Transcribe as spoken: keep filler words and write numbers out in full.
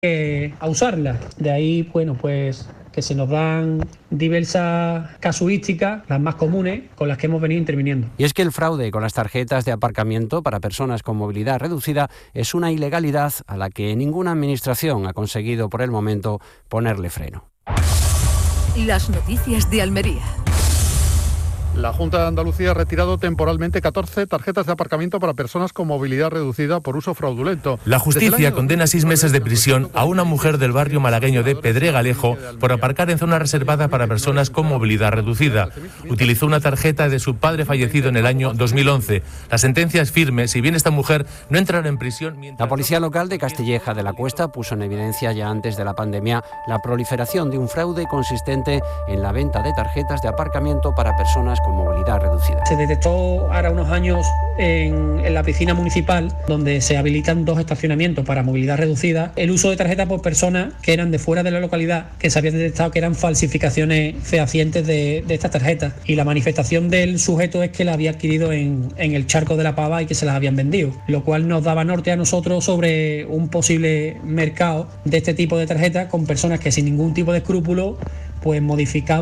eh, a usarla. De ahí, bueno, pues que se nos dan diversas casuísticas, las más comunes, con las que hemos venido interviniendo. Y es que el fraude con las tarjetas de aparcamiento para personas con movilidad reducida es una ilegalidad a la que ninguna administración ha conseguido por el momento ponerle freno. Las noticias de Almería. La Junta de Andalucía ha retirado temporalmente catorce tarjetas de aparcamiento para personas con movilidad reducida por uso fraudulento. La justicia condena seis meses de prisión a una mujer del barrio malagueño de Pedregalejo por aparcar en zona reservada para personas con movilidad reducida. Utilizó una tarjeta de su padre fallecido en el año dos mil once. La sentencia es firme, si bien esta mujer no entrará en prisión. La policía local de Castilleja de la Cuesta puso en evidencia ya antes de la pandemia la proliferación de un fraude consistente en la venta de tarjetas de aparcamiento para personas con movilidad reducida. Se detectó ahora unos años en, en la piscina municipal, donde se habilitan dos estacionamientos para movilidad reducida, el uso de tarjetas por personas que eran de fuera de la localidad, que se habían detectado que eran falsificaciones fehacientes de, de estas tarjetas. Y la manifestación del sujeto es que la había adquirido en, en el Charco de la Pava y que se las habían vendido, lo cual nos daba norte a nosotros sobre un posible mercado de este tipo de tarjetas con personas que sin ningún tipo de escrúpulo pues modificaban